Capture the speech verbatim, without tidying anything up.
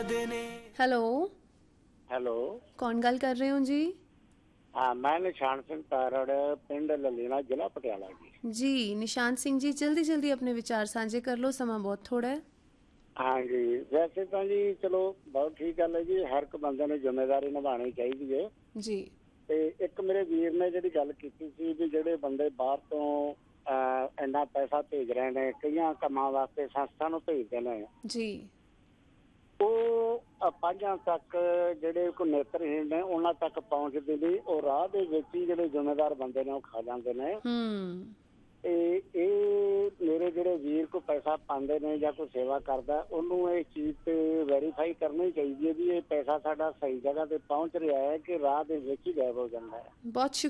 Hello hello, ਕੌਣ ਗੱਲ ਕਰ ਰਹੇ ਹੋ ਜੀ? ਹਾਂ ਮੈਂ ਨਿਸ਼ਾਨ ਸਿੰਘ ਤਾਰੜ, ਪਿੰਡ ਲਲੀਣਾ, ਜ਼ਿਲ੍ਹਾ ਪਟਿਆਲਾ ਜੀ। ਜੀ ਨਿਸ਼ਾਨ ਸਿੰਘ ਜੀ, ਜਲਦੀ ਜਲਦੀ ਆਪਣੇ ਵਿਚਾਰ ਸਾਂਝੇ ਕਰ ਲਓ, ਸਮਾਂ ਬਹੁਤ ਥੋੜਾ ਹੈ। ਹਾਂਜੀ, ਵੈਸੇ ਤਾਂ ਜੀ ਚਲੋ ਬਹੁਤ ਠੀਕ ਗੱਲ ਹੈ ਜੀ, ਹਰ ਇੱਕ ਬੰਦੇ ਨੂੰ ਜ਼ਿੰਮੇਵਾਰੀ ਨਿਭਾਉਣੀ ਚਾਹੀਦੀ ਹੈ। ਜੀ ਤੇ ਇੱਕ ਮੇਰੇ ਵੀਰ ਨੇ ਜਿਹੜੀ ਗੱਲ ਕੀਤੀ ਸੀ ਵੀ ਜਿਹੜੇ ਬੰਦੇ ਬਾਹਰ ਤੋਂ ਅਹ, ਇੰਨਾ ਪੈਸਾ ਭੇਜ ਰਹੇ ਨੇ, ਕਈਆਂ ਕੰਮਾਂ ਵਾਸਤੇ ਸੰਸਥਾ ਨੂੰ ਭੇਜਦੇ ਨੇ, ਜੀ ਉਹ ਅਪਾਹਜਾਂ ਤੱਕ ਜਿਹੜੇ ਕੋਈ ਨੇਤਰਹੀਣ ਨੇ ਉਹਨਾਂ ਤੱਕ ਪਹੁੰਚਦੇ ਨਹੀਂ, ਉਹ ਰਾਹ ਦੇ ਵਿੱਚ ਹੀ ਜਿਹੜੇ ਜ਼ਿੰਮੇਦਾਰ ਬੰਦੇ ਨੇ ਉਹ ਖਾ ਜਾਂਦੇ ਨੇ। ਹੂੰ ਤੇ ਇਹ ਮੇਰੇ ਜਿਹੜੇ ਵੀਰ ਕੋਈ ਪੈਸਾ ਪਾਉਂਦੇ ਨੇ ਜਾਂ ਕੋਈ ਸੇਵਾ ਕਰਦਾ, ਉਹਨੂੰ ਇਹ ਚੀਜ਼ ਤੇ ਵੈਰੀਫਾਈ ਕਰਨੀ ਚਾਹੀਦੀ ਹੈ ਵੀ ਇਹ ਪੈਸਾ ਸਾਡਾ ਸਹੀ ਜਗ੍ਹਾ ਤੇ ਪਹੁੰਚ ਰਿਹਾ ਹੈ ਕਿ ਰਾਹ ਦੇ ਵਿੱਚ ਹੀ ਗਾਇਬ ਹੋ ਜਾਂਦਾ ਹੈ। ਬਹੁਤ